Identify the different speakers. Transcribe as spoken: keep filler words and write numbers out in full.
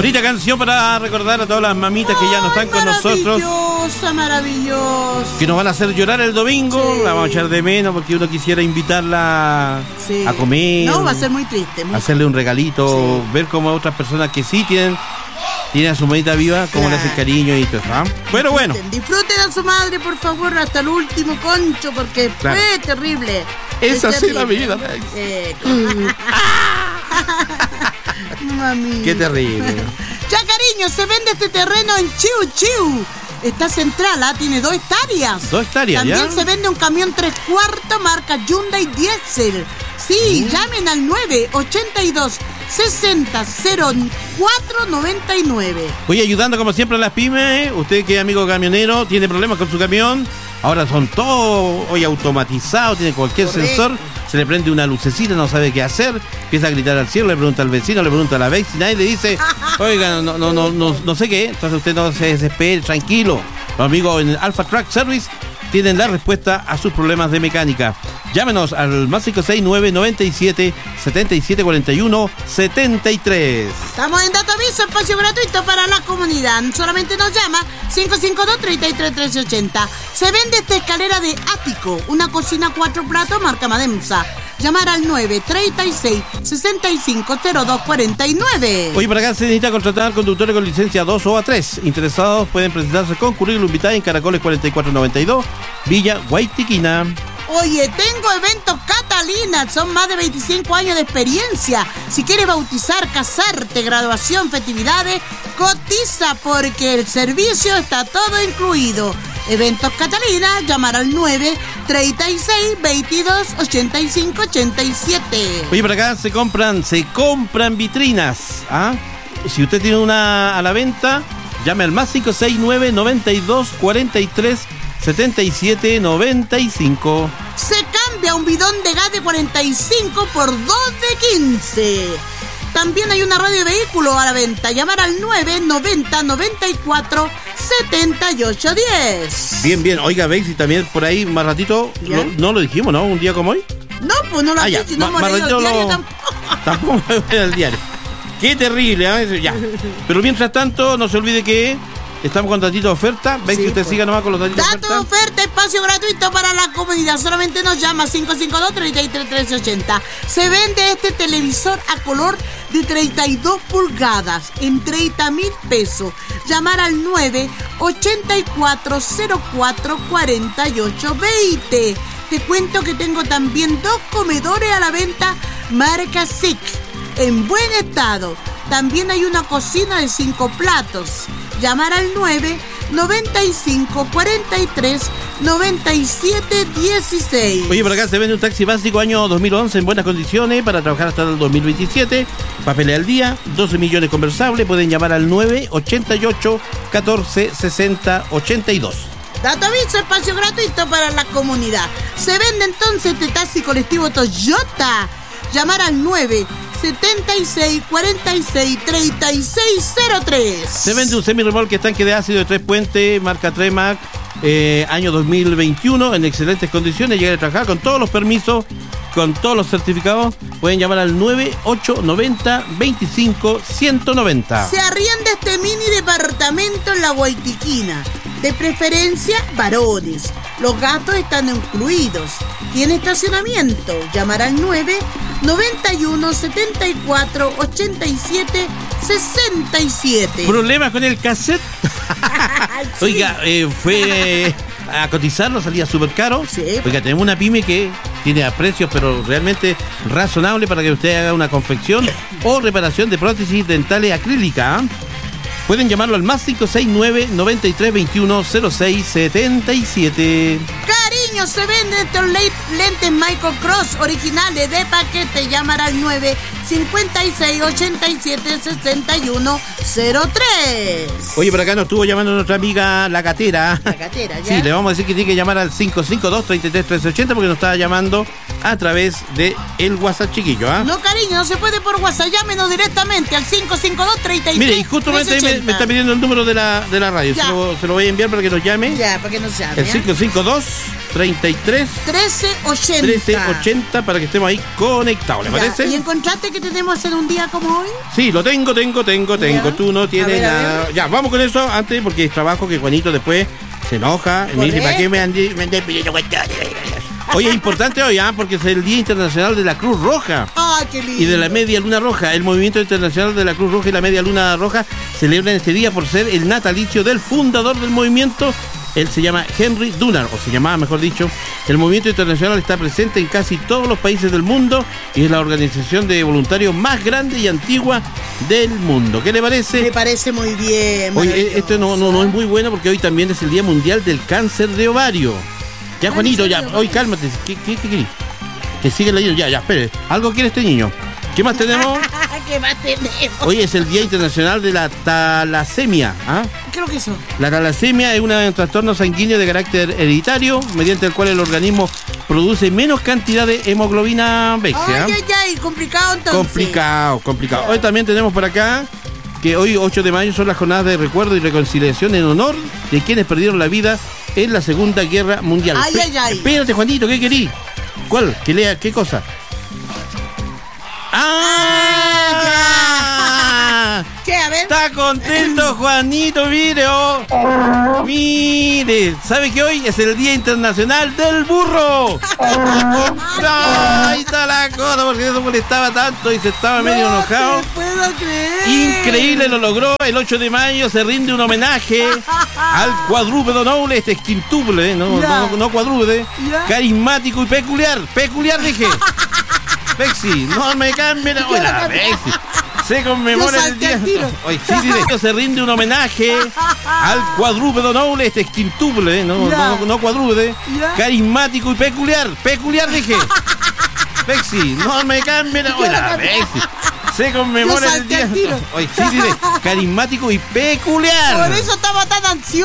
Speaker 1: Bonita canción para recordar a todas las mamitas que ya no están con nosotros.
Speaker 2: Maravillosa, maravillosa.
Speaker 1: Que nos van a hacer llorar el domingo.
Speaker 2: Sí.
Speaker 1: La vamos a echar de menos porque uno quisiera invitarla
Speaker 2: Sí.
Speaker 1: a comer.
Speaker 2: No, va a ser muy triste. Muy
Speaker 1: hacerle un regalito,
Speaker 2: Sí.
Speaker 1: ver cómo otras personas que sí tienen, tienen a su mamita viva, cómo
Speaker 2: Claro.
Speaker 1: le hacen cariño y todo eso. ¿Ah? Bueno, bueno.
Speaker 2: Disfruten a su madre, por favor, hasta el último, Concho, porque
Speaker 1: Claro.
Speaker 2: fue terrible.
Speaker 1: Esa
Speaker 2: Es
Speaker 1: sí la
Speaker 2: terrible.
Speaker 1: vida.
Speaker 2: Eh, Mami.
Speaker 1: Qué terrible.
Speaker 2: Ya, cariño, se vende este terreno en Chiu Chiu. Está central, ¿ah? Tiene dos hectáreas.
Speaker 1: Dos hectáreas,
Speaker 2: También
Speaker 1: ¿ya?
Speaker 2: se vende un camión tres cuartos marca Hyundai Diesel. Sí,
Speaker 1: Mm.
Speaker 2: llamen al nueve ochenta y dos sesenta cero cuatro noventa y nueve.
Speaker 1: Voy ayudando como siempre a las pymes. Usted que es amigo camionero, tiene problemas con su camión. Ahora son todos hoy automatizados, tiene cualquier
Speaker 2: Correcto.
Speaker 1: sensor. Se le prende una lucecita, no sabe qué hacer. Empieza a gritar al cielo, le pregunta al vecino, le pregunta a la vecina y le dice, oiga, no, no, no, no, no sé qué. Entonces usted no se desespere, tranquilo. Los amigos en Alpha Truck Service tienen la respuesta a sus problemas de mecánica. Llámenos al más cinco seis nueve noventa y siete setenta y siete cuarenta y uno setenta y tres.
Speaker 2: Estamos en Dataviso, espacio gratuito para la comunidad. Solamente nos llama cinco cinco dos, tres tres, uno tres ocho cero. Se vende esta escalera de ático, una cocina cuatro platos marca Mademsa. Llamar al nueve treinta y seis sesenta y cinco cero dos cuarenta y nueve.
Speaker 1: Hoy para acá se necesita contratar conductores con licencia dos o A tres. Interesados pueden presentarse con currículum vitae en Caracoles cuarenta y cuatro noventa y dos, Villa Guaytiquina.
Speaker 2: Oye, tengo eventos Catalina, son más de veinticinco años de experiencia. Si quieres bautizar, casarte, graduación, festividades, cotiza porque el servicio está todo incluido. Eventos Catalina, llamar al nueve treinta y seis veintidós ochenta y cinco ochenta y siete.
Speaker 1: Oye, para acá se compran, se compran vitrinas. ¿Ah? Si usted tiene una a la venta, llame al más cinco seis nueve noventa y dos cuarenta y tres setenta y siete noventa y cinco.
Speaker 2: Se cambia un bidón de gas de cuarenta y cinco por dos de quince. También hay una radio de vehículo a la venta. Llamar al nueve noventa noventa y cuatro setenta y ocho diez.
Speaker 1: Bien, bien. Oiga, veis, y también por ahí más ratito,
Speaker 2: ¿Ya?
Speaker 1: no, no lo dijimos, ¿no? Un día como hoy.
Speaker 2: No, pues no lo
Speaker 1: Ah,
Speaker 2: has
Speaker 1: ya.
Speaker 2: dicho, no
Speaker 1: Ma-
Speaker 2: hemos
Speaker 1: más
Speaker 2: leído el
Speaker 1: ratito
Speaker 2: diario
Speaker 1: lo-
Speaker 2: tampoco.
Speaker 1: Tampoco me voy al diario. Qué terrible, ¿eh? Ya. Pero mientras tanto, no se olvide que estamos con datitos de oferta. ¿Veis
Speaker 2: Sí,
Speaker 1: que usted
Speaker 2: pues.
Speaker 1: siga nomás con los datitos de
Speaker 2: Dato
Speaker 1: oferta?
Speaker 2: oferta, espacio gratuito para la comunidad. Solamente nos llama cinco cinco dos, tres tres, uno tres ocho cero. Se vende este televisor a color de treinta y dos pulgadas en treinta mil pesos. Llamar al nueve ochenta y cuatro cero cuatro cuarenta y ocho veinte. Te cuento que tengo también dos comedores a la venta marca S I C en buen estado. También hay una cocina de cinco platos. Llamar al nueve noventa y cinco cuarenta y tres noventa y siete dieciséis.
Speaker 1: Oye, por acá se vende un taxi básico año dos mil once en buenas condiciones para trabajar hasta el dos mil veintisiete. Papeles al día, doce millones conversables. Pueden llamar al nueve ochenta y ocho catorce sesenta ochenta y dos.
Speaker 2: Dato aviso, espacio gratuito para la comunidad. Se vende entonces este taxi colectivo Toyota. Llamar al nueve setenta y seis cuarenta y seis treinta y seis cero tres.
Speaker 1: Se vende un semirremolque tanque de ácido de tres puentes, marca Tremac, eh, año dos mil veintiuno, en excelentes condiciones. Llegar a trabajar con todos los permisos, con todos los certificados. Pueden llamar al nueve ocho noventa veinticinco ciento noventa.
Speaker 2: Se arrienda este mini departamento en la Guaytiquina. De preferencia, varones. Los gastos están incluidos. Tiene estacionamiento. Llamar al nueve noventa y uno setenta y cuatro ochenta y siete sesenta y siete.
Speaker 1: ¿Problemas con el cassette?
Speaker 2: Sí.
Speaker 1: Oiga, eh, fue a cotizarlo, salía súper caro.
Speaker 2: Sí.
Speaker 1: Oiga, tenemos una pyme que tiene a precios, pero realmente razonable para que usted haga una confección o reparación de prótesis dentales acrílicas. ¿eh? Pueden llamarlo al más cinco seis nueve noventa y tres veintiuno cero seis setenta y siete.
Speaker 2: Cariño, se venden estos le- lentes Michael Cross originales de paquete. Llamar al nueve cincuenta y seis ochenta y siete sesenta y uno cero tres.
Speaker 1: Oye, por acá nos estuvo llamando nuestra amiga La Catera.
Speaker 2: La Catera, ¿ya?
Speaker 1: Sí, le vamos a decir que tiene que llamar al cinco cinco dos, treinta y tres, trece ochenta porque nos estaba llamando a través de el WhatsApp chiquillo. ¿ah?
Speaker 2: No, cariño, no se puede por WhatsApp. Llámenos directamente al cinco cinco dos, treinta y tres,
Speaker 1: Mire, y justamente ahí me,
Speaker 2: trece
Speaker 1: me está pidiendo el número de la, de la radio.
Speaker 2: Ya.
Speaker 1: Se lo, se lo voy a enviar para que nos llame.
Speaker 2: Ya, para que nos llame.
Speaker 1: El
Speaker 2: ¿eh?
Speaker 1: cinco cinco dos, treinta y tres,
Speaker 2: trece ochenta.
Speaker 1: trece ochenta para que estemos ahí conectados, ¿le
Speaker 2: Ya,
Speaker 1: parece?
Speaker 2: ¿y encontraste que tenemos en un día como hoy?
Speaker 1: Sí, lo tengo, tengo, tengo, tengo.
Speaker 2: Ya.
Speaker 1: Tú no tienes
Speaker 2: A ver, a
Speaker 1: nada. Ya, vamos con eso antes porque es trabajo que Juanito después se enoja. Me dice, ¿para qué me andé, me andé pidiendo cuestiones? Oye, es importante hoy, ¿ah? Porque es el Día Internacional de la Cruz Roja.
Speaker 2: ¡Ay, qué lindo!
Speaker 1: Y de la Media Luna Roja. El Movimiento Internacional de la Cruz Roja y la Media Luna Roja celebran este día por ser el natalicio del fundador del movimiento. Él se llama Henry Dunant, o se llamaba, mejor dicho. El movimiento internacional está presente en casi todos los países del mundo y es la organización de voluntarios más grande y antigua del mundo. ¿Qué le parece?
Speaker 2: Me parece muy bien.
Speaker 1: Oye, esto no, no, no es muy bueno porque hoy también es el Día Mundial del Cáncer de Ovario. Ya, Juanito, ya, hoy cálmate. ¿Qué, qué, qué querés? Que sigue leyendo. Ya, ya, espere. Algo quiere este niño. ¿Qué más tenemos?
Speaker 2: ¿Qué más tenemos?
Speaker 1: Hoy es el Día Internacional de la Talasemia. ¿Ah?
Speaker 2: ¿Qué es lo que es eso?
Speaker 1: La talasemia es un trastorno sanguíneo de carácter hereditario, mediante el cual el organismo produce menos cantidad de hemoglobina B.
Speaker 2: Ay, ay, ay, complicado entonces.
Speaker 1: Complicado, complicado. Hoy también tenemos por acá que hoy, ocho de mayo, son las jornadas de recuerdo y reconciliación en honor de quienes perdieron la vida en la Segunda Guerra Mundial.
Speaker 2: Ay, ay, ay.
Speaker 1: Espérate, Juanito, ¿qué querí? ¿Cuál? ¿Que lea qué cosa? ¡Ah!
Speaker 2: ¿Qué? A ver.
Speaker 1: Está contento, Juanito, mire, oh. Mire, ¿sabe que hoy es el Día Internacional del Burro? No, ahí está la cosa, porque eso molestaba tanto y se estaba medio
Speaker 2: No
Speaker 1: enojado.
Speaker 2: te puedo creer.
Speaker 1: Increíble, lo logró. El ocho de mayo se rinde un homenaje al cuadrúpedo noble, este es quintuple, ¿eh? no,
Speaker 2: Ya.
Speaker 1: no, no cuadrúpede,
Speaker 2: Ya.
Speaker 1: carismático y peculiar. Peculiar, dije. Pexi, no me cambien. Hola, Pexi. Se conmemora
Speaker 2: Yo
Speaker 1: el
Speaker 2: salté
Speaker 1: día.
Speaker 2: al tiro.
Speaker 1: Oye, sí, directo, se rinde un homenaje al cuadrúpedo noble, este es quintuple, ¿eh? no,
Speaker 2: Ya.
Speaker 1: no, no cuadrúpede,
Speaker 2: Ya.
Speaker 1: carismático y peculiar. Peculiar, dije. Pexi, no me cambien. Hola, Pexi. Se conmemora
Speaker 2: Yo
Speaker 1: el
Speaker 2: salté
Speaker 1: día.
Speaker 2: al tiro.
Speaker 1: Oye, sí, directo, carismático y peculiar.
Speaker 2: Por eso estaba tan ansioso.